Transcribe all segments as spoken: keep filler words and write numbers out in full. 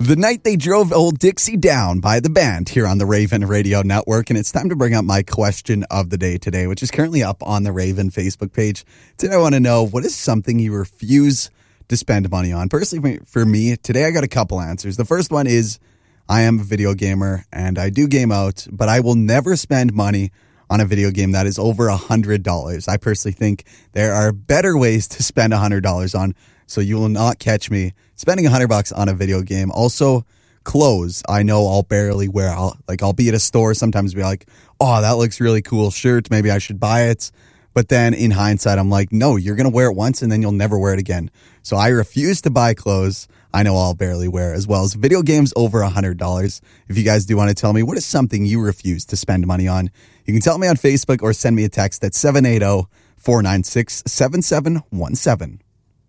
The Night They Drove Old Dixie Down by the band here on the Raven Radio Network. And it's time to bring up my question of the day today, which is currently up on the Raven Facebook page. Today I want to know, what is something you refuse to spend money on? Personally, for me, today I got a couple answers. The first one is, I am a video gamer and I do game out, but I will never spend money on a video game that is over one hundred dollars. I personally think there are better ways to spend one hundred dollars on, so you will not catch me spending one hundred bucks on a video game. Also, clothes. I know I'll barely wear. I'll, like, I'll be at a store, sometimes be like, oh, that looks really cool shirt. Maybe I should buy it. But then in hindsight, I'm like, no, you're going to wear it once and then you'll never wear it again. So I refuse to buy clothes I know I'll barely wear, as well as video games over one hundred dollars. If you guys do want to tell me, what is something you refuse to spend money on? You can tell me on Facebook or send me a text at seven eight zero, four nine six, seven seven one seven.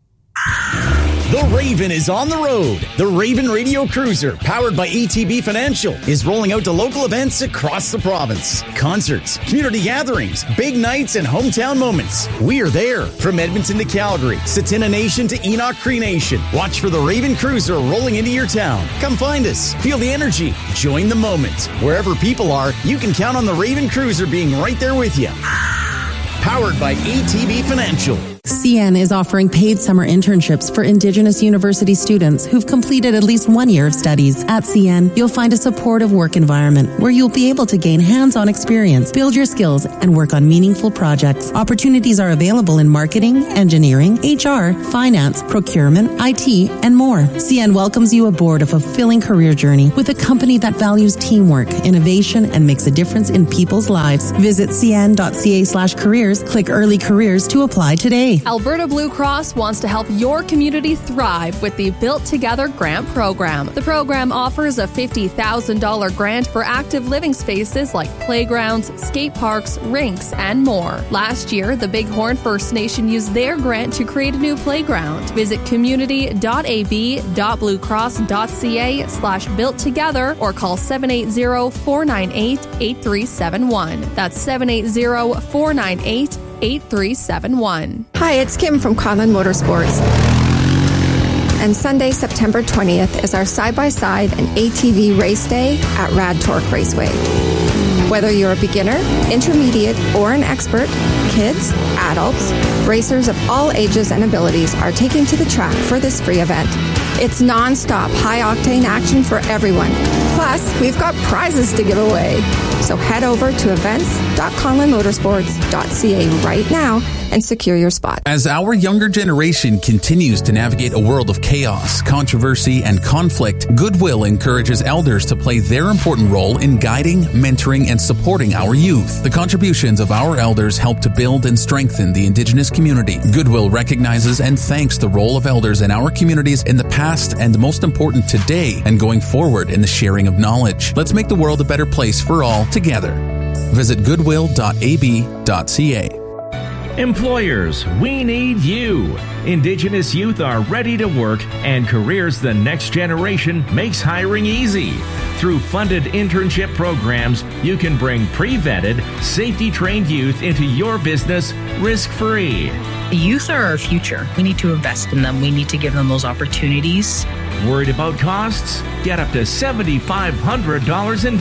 The Raven is on the road. The Raven Radio Cruiser, powered by A T B Financial, is rolling out to local events across the province. Concerts, community gatherings, big nights, and hometown moments. We are there. From Edmonton to Calgary, Satina Nation to Enoch Cree Nation. Watch for the Raven Cruiser rolling into your town. Come find us. Feel the energy. Join the moment. Wherever people are, you can count on the Raven Cruiser being right there with you. Powered by A T B Financial. C N is offering paid summer internships for Indigenous university students who've completed at least one year of studies. At C N, you'll find a supportive work environment where you'll be able to gain hands-on experience, build your skills, and work on meaningful projects. Opportunities are available in marketing, engineering, H R, finance, procurement, I T, and more. C N welcomes you aboard a fulfilling career journey with a company that values teamwork, innovation, and makes a difference in people's lives. Visit cn.ca slash careers, click early careers to apply today. Alberta Blue Cross wants to help your community thrive with the Built Together Grant Program. The program offers a fifty thousand dollars grant for active living spaces like playgrounds, skate parks, rinks, and more. Last year, the Bighorn First Nation used their grant to create a new playground. Visit community.ab.bluecross.ca slash built together or call seven eight zero, four nine eight, eight three seven one. That's seven eight zero, four nine eight, eight three seven one. Hi, it's Kim from Conlon Motorsports. And Sunday, September twentieth is our side-by-side and A T V race day at Rad Torque Raceway. Whether you're a beginner, intermediate, or an expert, kids, adults, racers of all ages and abilities are taken to the track for this free event. It's non-stop, high-octane action for everyone. Plus, we've got prizes to give away. So head over to events dot conlon motorsports dot c a right now and secure your spot. As our younger generation continues to navigate a world of chaos, controversy, and conflict, Goodwill encourages elders to play their important role in guiding, mentoring, and supporting our youth. The contributions of our elders help to build and strengthen the Indigenous community. Goodwill recognizes and thanks the role of elders in our communities in the past and, most important, today and going forward in the sharing of knowledge. Let's make the world a better place for all together. Visit goodwill dot a b dot c a. Employers, we need you. Indigenous youth are ready to work, and Careers the Next Generation makes hiring easy. Through funded internship programs, you can bring pre-vetted, safety-trained youth into your business risk-free. The youth are our future. We need to invest in them. We need to give them those opportunities. Worried about costs? Get up to seven thousand five hundred dollars in